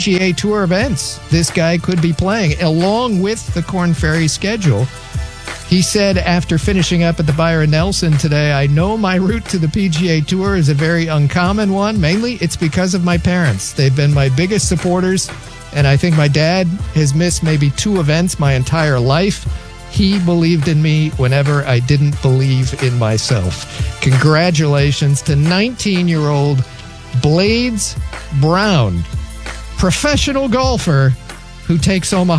PGA Tour events this guy could be playing, along with the Korn Ferry schedule. He said after finishing up at the Byron Nelson today, I know my route to the PGA Tour is a very uncommon one. Mainly, it's because of my parents. They've been my biggest supporters, and I think my dad has missed maybe 2 events my entire life. He believed in me whenever I didn't believe in myself. Congratulations to 19-year-old Blades Brown, professional golfer who takes home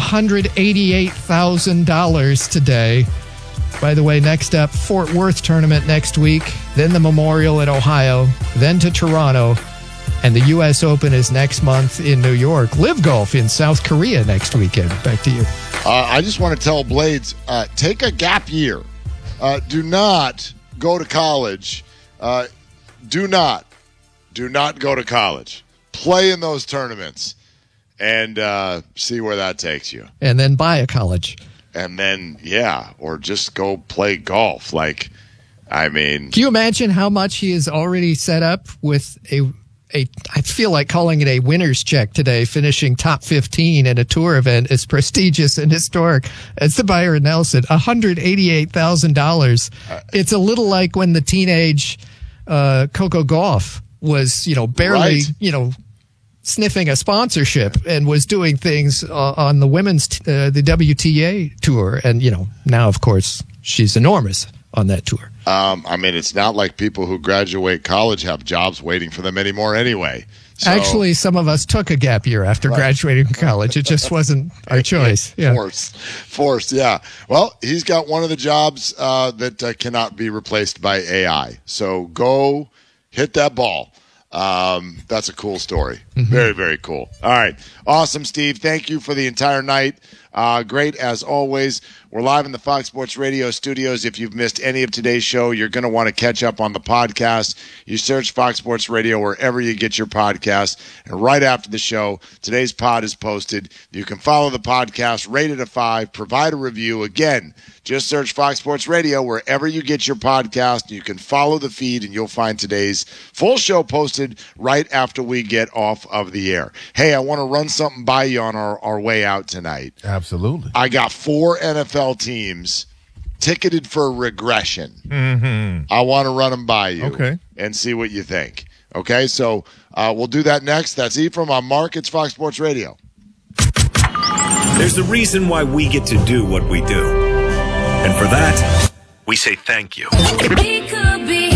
$188,000 today. By the way, next up, Fort Worth tournament next week, then the Memorial in Ohio, then to Toronto, and the U.S. Open is next month in New York. Live Golf in South Korea next weekend. Back to you. I just want to tell Blades, take a gap year. Do not go to college. Do not go to college. Play in those tournaments and see where that takes you. And then buy a college. And then, or just go play golf. Can you imagine how much he has already set up with I feel like calling it a winner's check today, finishing top 15 in a tour event as prestigious and historic as the Byron Nelson, $188,000. It's a little like when the teenage Coco Gauff was, barely, sniffing a sponsorship and was doing things on the women's, the WTA tour. And, now, of course, she's enormous on that tour. It's not like people who graduate college have jobs waiting for them anymore anyway. So, actually, some of us took a gap year after graduating from college. It just wasn't our choice. Yeah. Forced, yeah. Well, he's got one of the jobs that cannot be replaced by AI. So go hit that ball. That's a cool story. Mm-hmm. Very, very cool. All right. Awesome, Steve. Thank you for the entire night. Great as always. We're live in the Fox Sports Radio studios. If you've missed any of today's show, you're going to want to catch up on the podcast. You search Fox Sports Radio wherever you get your podcast. And right after the show, today's pod is posted. You can follow the podcast, rate it a 5, provide a review. Again, just search Fox Sports Radio wherever you get your podcast. You can follow the feed, and you'll find today's full show posted right after we get off of the air. Hey, I want to run something by you on our way out tonight. Absolutely. I got 4 NFL teams ticketed for regression. Mm-hmm. I want to run them by you okay, and see what you think. Okay, so we'll do that next. That's Ephraim. I'm Mark. It's Fox Sports Radio. There's a reason why we get to do what we do. And for that, we say thank you. We could be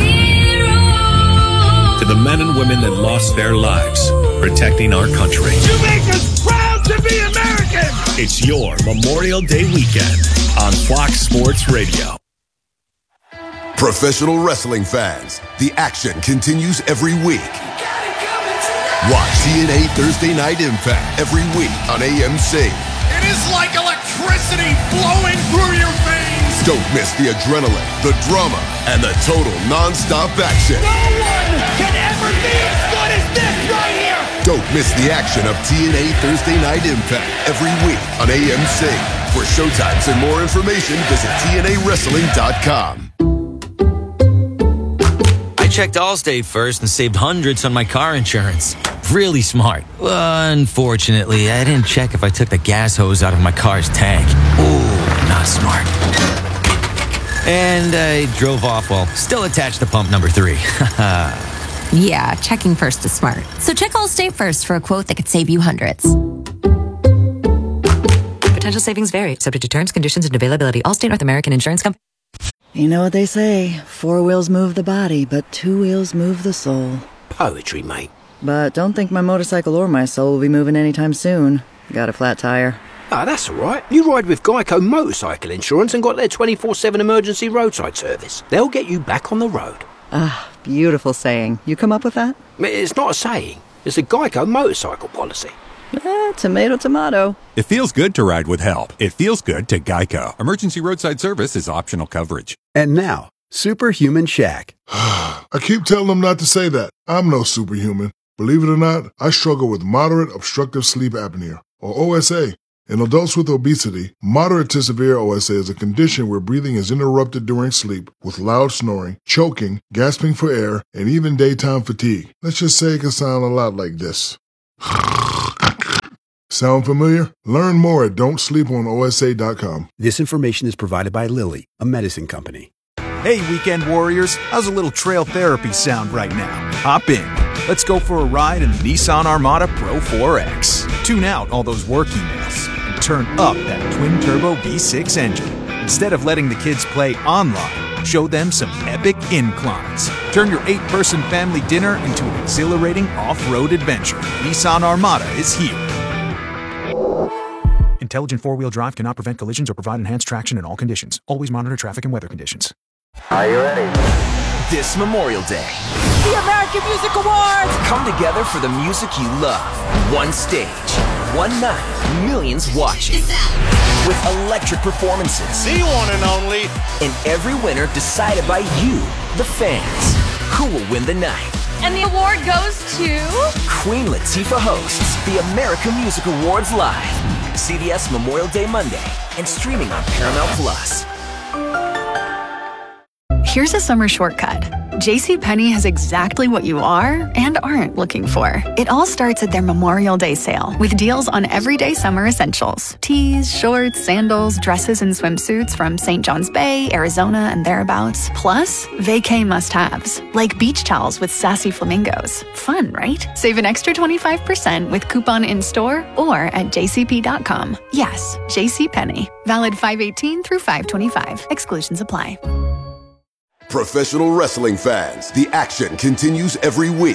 heroes. To the men and women that lost their lives protecting our country. You make us proud to be American. It's your Memorial Day weekend on Fox Sports Radio. Professional wrestling fans, the action continues every week. Watch TNA Thursday Night Impact every week on AMC. It is like electricity flowing through your veins. Don't miss the adrenaline, the drama, and the total non-stop action. No one can ever be as good as this right here. Don't miss the action of TNA Thursday Night Impact every week on AMC. For showtimes and more information, visit TNAWrestling.com. I checked Allstate first and saved hundreds on my car insurance. Really smart. Unfortunately, I didn't check if I took the gas hose out of my car's tank. Ooh, not smart. And I drove off while still attached to pump number 3. Yeah, checking first is smart. So check Allstate first for a quote that could save you hundreds. Potential savings vary, subject to terms, conditions, and availability. Allstate North American Insurance Company. You know what they say, 4 wheels move the body, but 2 wheels move the soul. Poetry, mate. But don't think my motorcycle or my soul will be moving anytime soon. Got a flat tire. Ah, that's all right. You ride with Geico Motorcycle Insurance and got their 24/7 emergency roadside service. They'll get you back on the road. Ah, beautiful saying. You come up with that? It's not a saying. It's a Geico motorcycle policy. Tomato, tomato. It feels good to ride with help. It feels good to Geico. Emergency roadside service is optional coverage. And now, Superhuman Shaq. I keep telling them not to say that. I'm no superhuman. Believe it or not, I struggle with moderate obstructive sleep apnea, or OSA. In adults with obesity, moderate to severe OSA is a condition where breathing is interrupted during sleep with loud snoring, choking, gasping for air, and even daytime fatigue. Let's just say it can sound a lot like this. Sound familiar? Learn more at don'tsleeponosa.com. This information is provided by Lilly, a medicine company. Hey, weekend warriors, how's a little trail therapy sound right now? Hop in. Let's go for a ride in the Nissan Armada Pro 4X. Tune out all those work emails and turn up that twin-turbo V6 engine. Instead of letting the kids play online, show them some epic inclines. Turn your 8-person family dinner into an exhilarating off-road adventure. Nissan Armada is here. Intelligent four-wheel drive cannot prevent collisions or provide enhanced traction in all conditions. Always monitor traffic and weather conditions. Are you ready? This Memorial Day, the American Music Awards come together for the music you love. One stage, one night, millions watching. With electric performances. The one and only. And every winner decided by you, the fans. Who will win the night? And the award goes to... Queen Latifah hosts the American Music Awards live. CBS Memorial Day Monday and streaming on Paramount Plus. Here's a summer shortcut. JCPenney has exactly what you are and aren't looking for. It all starts at their Memorial Day sale with deals on everyday summer essentials. Tees, shorts, sandals, dresses, and swimsuits from St. John's Bay, Arizona, and thereabouts. Plus, vacay must-haves, like beach towels with sassy flamingos. Fun, right? Save an extra 25% with coupon in-store or at jcp.com. Yes, JCPenney. Valid 5/18 through 5/25. Exclusions apply. Professional wrestling fans, the action continues every week.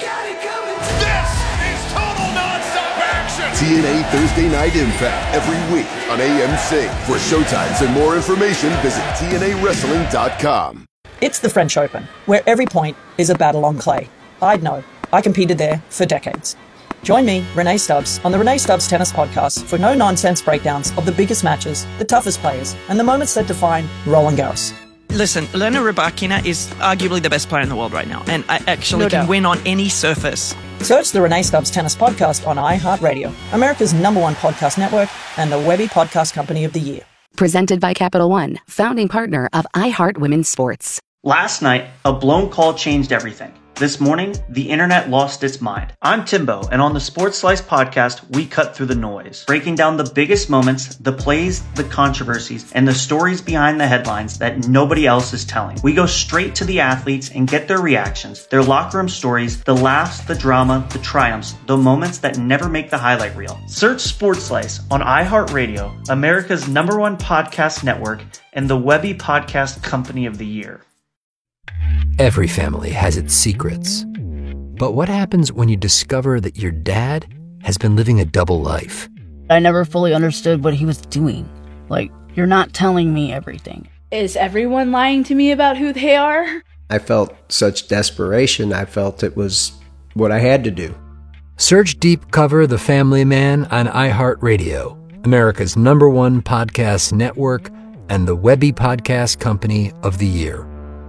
This is total nonstop action. TNA Thursday Night Impact every week on AMC. For showtimes and more information, visit TNAWrestling.com. It's the French Open, where every point is a battle on clay. I'd know. I competed there for decades. Join me, Renee Stubbs, on the Renee Stubbs Tennis Podcast for no-nonsense breakdowns of the biggest matches, the toughest players, and the moments that define Roland Garros. Listen, Elena Rybakina is arguably the best player in the world right now, and I actually can win on any surface. Search the Renee Stubbs Tennis Podcast on iHeartRadio, America's #1 podcast network, and the Webby Podcast Company of the Year. Presented by Capital One, founding partner of iHeart Women's Sports. Last night, a blown call changed everything. This morning, the internet lost its mind. I'm Timbo, and on the Sports Slice podcast, we cut through the noise, breaking down the biggest moments, the plays, the controversies, and the stories behind the headlines that nobody else is telling. We go straight to the athletes and get their reactions, their locker room stories, the laughs, the drama, the triumphs, the moments that never make the highlight reel. Search Sports Slice on iHeartRadio, America's #1 podcast network, and the Webby Podcast Company of the Year. Every family has its secrets. But what happens when you discover that your dad has been living a double life? I never fully understood what he was doing. Like, you're not telling me everything. Is everyone lying to me about who they are? I felt such desperation. I felt it was what I had to do. Search Deep Cover The Family Man on iHeartRadio, America's #1 podcast network, and the Webby Podcast Company of the Year.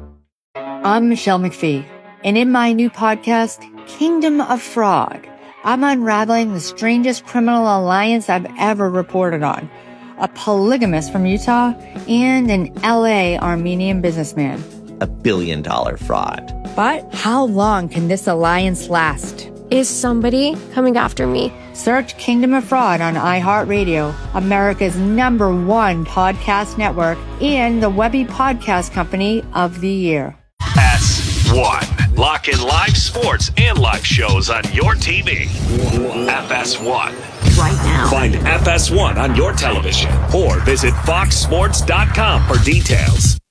I'm Michelle McPhee, and in my new podcast, Kingdom of Fraud, I'm unraveling the strangest criminal alliance I've ever reported on. A polygamist from Utah and an LA Armenian businessman. $1 billion fraud. But how long can this alliance last? Is somebody coming after me? Search Kingdom of Fraud on iHeartRadio, America's #1 podcast network, and the Webby Podcast Company of the Year. FS1. Lock in live sports and live shows on your TV. FS1. Right now. Find FS1 on your television or visit foxsports.com for details.